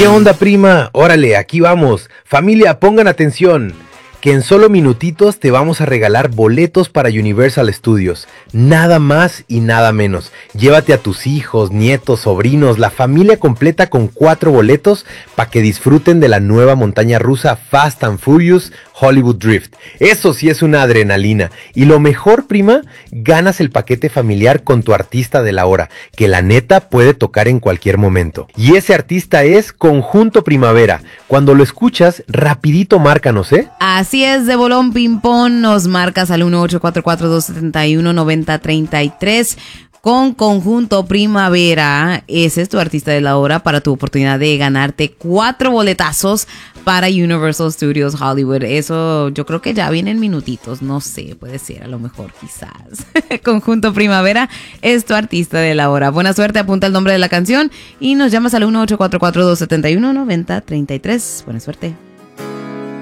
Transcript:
¿Qué onda, prima? Órale, aquí vamos. Familia, pongan atención, que en solo minutitos te vamos a regalar boletos para Universal Studios. Nada más y nada menos. Llévate a tus hijos, nietos, sobrinos, la familia completa con 4 boletos para que disfruten de la nueva montaña rusa Fast and Furious Hollywood Drift. Eso sí es una adrenalina. Y lo mejor, prima, ganas el paquete familiar con tu artista de la hora, que la neta puede tocar en cualquier momento. Y ese artista es Conjunto Primavera. Cuando lo escuchas, rapidito márcanos, ¿eh? Así es, de bolón ping-pong, nos marcas al 1844-271-9033 con Conjunto Primavera. Ese es tu artista de la hora para tu oportunidad de ganarte 4 boletazos para Universal Studios Hollywood. Eso yo creo que ya vienen minutitos, no sé, puede ser, a lo mejor quizás. Conjunto Primavera es tu artista de la hora. Buena suerte, apunta el nombre de la canción y nos llamas al 1844-271-9033. Buena suerte.